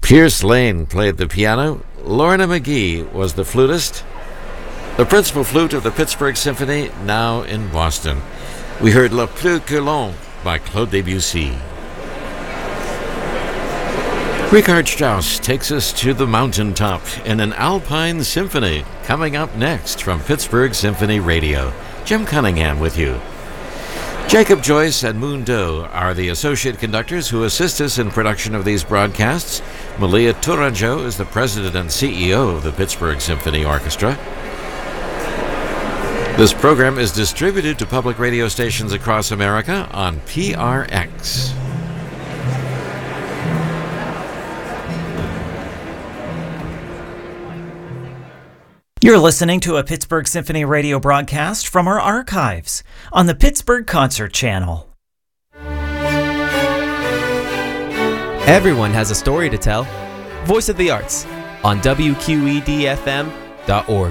Pierce Lane played the piano. Lorna McGee was the flutist. The principal flute of the Pittsburgh Symphony, now in Boston. We heard Le Plus que l'on by Claude Debussy. Richard Strauss takes us to the mountaintop in an Alpine Symphony. Coming up next from Pittsburgh Symphony Radio. Jim Cunningham with you. Jacob Joyce and Moon Doe are the associate conductors who assist us in production of these broadcasts. Malia Tourangeau is the president and CEO of the Pittsburgh Symphony Orchestra. This program is distributed to public radio stations across America on PRX. You're listening to a Pittsburgh Symphony Radio broadcast from our archives on the Pittsburgh Concert Channel. Everyone has a story to tell. Voice of the Arts on WQEDFM.org.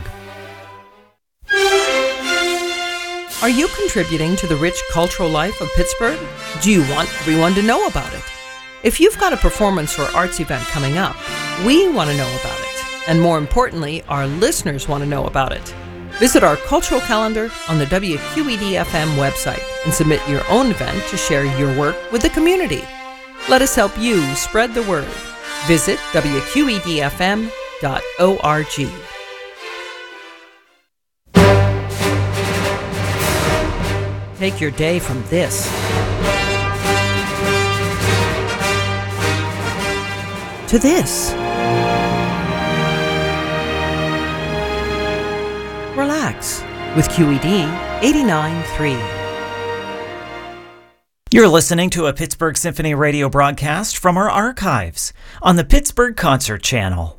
Are you contributing to the rich cultural life of Pittsburgh? Do you want everyone to know about it? If you've got a performance or arts event coming up, we want to know about it. And more importantly, our listeners want to know about it. Visit our cultural calendar on the WQED-FM website and submit your own event to share your work with the community. Let us help you spread the word. Visit WQEDFM.org. Take your day from this to this. Relax with QED 89.3. You're listening to a Pittsburgh Symphony Radio broadcast from our archives on the Pittsburgh Concert Channel.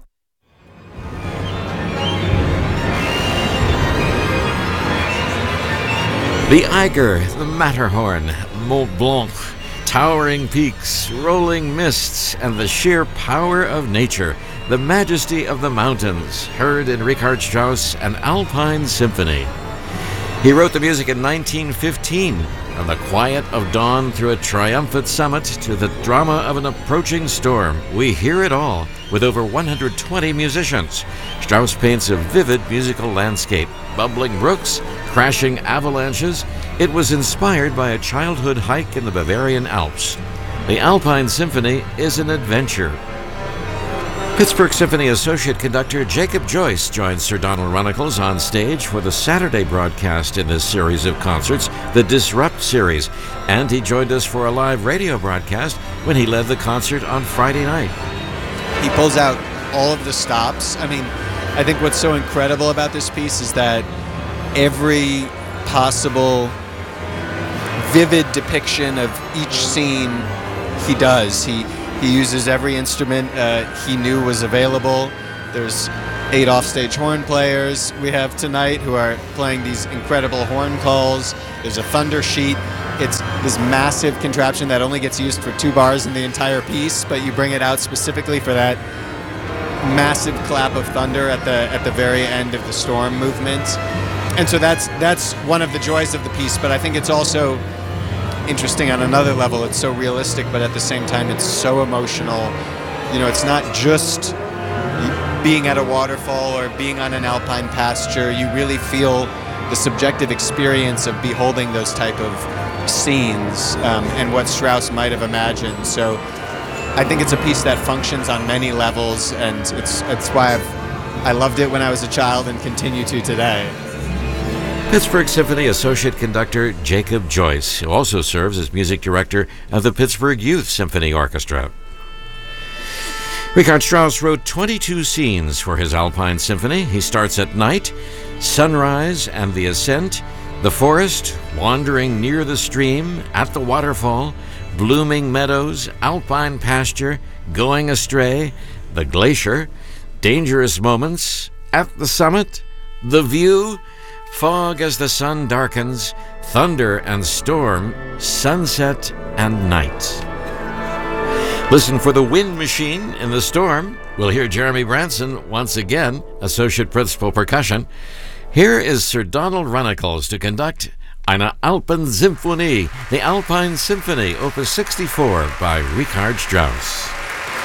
The Eiger, the Matterhorn, Mont Blanc, towering peaks, rolling mists, and the sheer power of nature, the majesty of the mountains, heard in Richard Strauss' An Alpine Symphony. He wrote the music in 1915, from the quiet of dawn through a triumphant summit to the drama of an approaching storm. We hear it all, with over 120 musicians. Strauss paints a vivid musical landscape, bubbling brooks, crashing avalanches. It was inspired by a childhood hike in the Bavarian Alps. The Alpine Symphony is an adventure. Pittsburgh Symphony Associate Conductor Jacob Joyce joins Sir Donald Runnicles on stage for the Saturday broadcast in this series of concerts, the Disrupt series, and he joined us for a live radio broadcast when he led the concert on Friday night. He pulls out all of the stops. I mean, I think what's so incredible about this piece is that every possible vivid depiction of each scene he does. He uses every instrument he knew was available. There's 8 offstage horn players we have tonight who are playing these incredible horn calls. There's a thunder sheet. It's this massive contraption that only gets used for 2 bars in the entire piece, but you bring it out specifically for that massive clap of thunder at the very end of the storm movement. And so that's one of the joys of the piece, but I think it's also interesting on another level. It's so realistic, but at the same time it's so emotional. You know, it's not just being at a waterfall or being on an alpine pasture. You really feel the subjective experience of beholding those type of scenes and what Strauss might have imagined. So I think it's a piece that functions on many levels, and it's why I loved it when I was a child and continue to today. Pittsburgh Symphony Associate Conductor Jacob Joyce, who also serves as music director of the Pittsburgh Youth Symphony Orchestra. Richard Strauss wrote 22 scenes for his Alpine Symphony. He starts at night, sunrise and the ascent, the forest, wandering near the stream, at the waterfall, blooming meadows, alpine pasture, going astray, the glacier, dangerous moments, at the summit, the view, fog as the sun darkens, thunder and storm, sunset and night. Listen for the wind machine in the storm. We'll hear Jeremy Branson once again, Associate Principal Percussion. Here is Sir Donald Runnicles to conduct Eine Alpensymphonie, the Alpine Symphony, Opus 64 by Richard Strauss.